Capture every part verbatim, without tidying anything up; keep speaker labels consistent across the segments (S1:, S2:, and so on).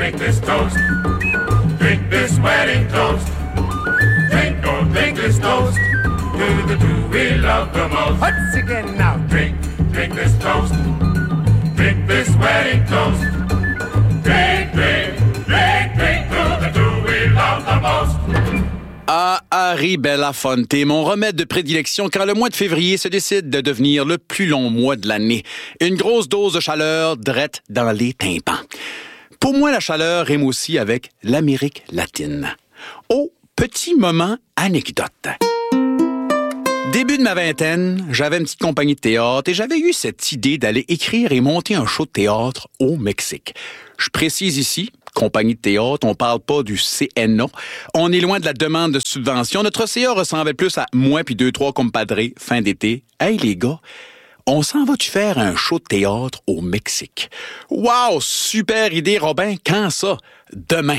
S1: drink this toast. Drink this wedding toast. Drink, oh, drink this toast. To the two we love the most.
S2: Once again now.
S1: Drink, drink this toast. Drink this wedding toast. Drink, drink, drink, drink to the two we love the most.
S3: Ah, Harry Belafonte, mon remède de prédilection quand le mois de février se décide de devenir le plus long mois de l'année. Une grosse dose de chaleur drette dans les tympans. Pour moi, la chaleur rime aussi avec l'Amérique latine. Oh, petit moment anecdote. Début de ma vingtaine, j'avais une petite compagnie de théâtre et j'avais eu cette idée d'aller écrire et monter un show de théâtre au Mexique. Je précise ici, compagnie de théâtre, on parle pas du C N A. On est loin de la demande de subvention. Notre C A ressemblait plus à moi puis deux, trois compadres fin d'été. Hey les gars, on s'en va-tu faire un show de théâtre au Mexique? Wow, super idée Robin, quand ça? Demain.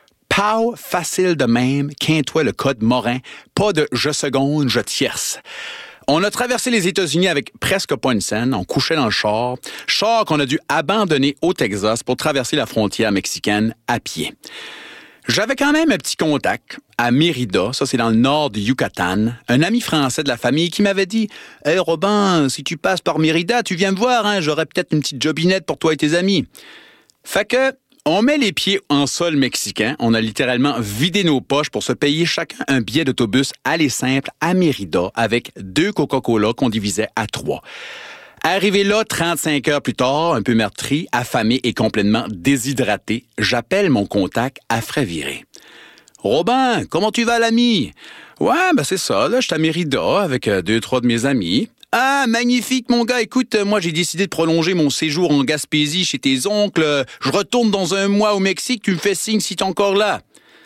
S3: Pow, facile de même, qu'un-toi le code Morin, pas de je seconde, je tierce. On a traversé les États-Unis avec presque pas une scène, on couchait dans le char, char qu'on a dû abandonner au Texas pour traverser la frontière mexicaine à pied. J'avais quand même un petit contact à Mérida, ça c'est dans le nord du Yucatan, un ami français de la famille qui m'avait dit « Hey Robin, si tu passes par Mérida, tu viens me voir, hein, j'aurais peut-être une petite jobinette pour toi et tes amis. » Fait que on met les pieds en sol mexicain. On a littéralement vidé nos poches pour se payer chacun un billet d'autobus aller simple à Mérida avec deux Coca-Cola qu'on divisait à trois. Arrivé là, trente-cinq heures plus tard, un peu meurtri, affamé et complètement déshydraté, j'appelle mon contact à frais virés. « Robin, comment tu vas, l'ami? »« Ouais, ben c'est ça, là, je suis à Mérida avec deux, trois de mes amis. »« Ah, magnifique, mon gars. Écoute, moi, j'ai décidé de prolonger mon séjour en Gaspésie chez tes oncles. Je retourne dans un mois au Mexique. Tu me fais signe si t'es encore là. »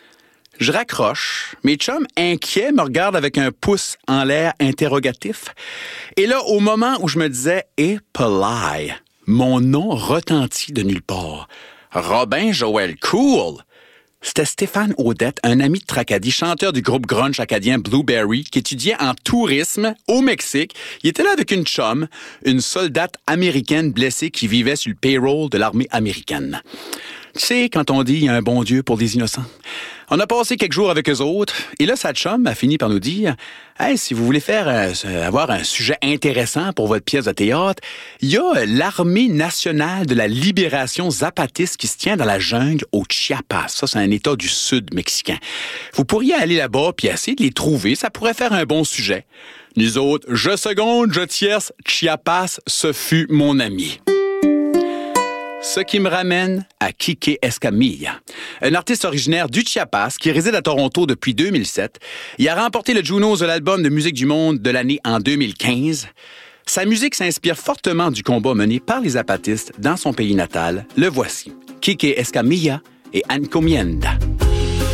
S3: Je raccroche. Mes chums, inquiets, me regardent avec un pouce en l'air interrogatif. Et là, au moment où je me disais « Eh, Pelay », mon nom retentit de nulle part. Robin Joël Cool. C'était Stéphane Audette, un ami de Tracadie, chanteur du groupe grunge acadien Blueberry, qui étudiait en tourisme au Mexique. Il était là avec une chum, une soldate américaine blessée qui vivait sur le payroll de l'armée américaine. Tu sais, quand on dit « il y a un bon Dieu pour des innocents ». On a passé quelques jours avec eux autres, et là, sa chum a fini par nous dire « Hey, si vous voulez faire euh, avoir un sujet intéressant pour votre pièce de théâtre, il y a l'Armée nationale de la libération zapatiste qui se tient dans la jungle au Chiapas. Ça, c'est un état du sud mexicain. Vous pourriez aller là-bas puis essayer de les trouver, ça pourrait faire un bon sujet. » Nous autres, je seconde, je tierce, Chiapas, ce fut mon ami. Ce qui me ramène à Quique Escamilla, un artiste originaire du Chiapas qui réside à Toronto depuis deux mille sept. Il a remporté le Junos de l'album de musique du monde de l'année en deux mille quinze. Sa musique s'inspire fortement du combat mené par les zapatistes dans son pays natal. Le voici, Quique Escamilla et Encomienda.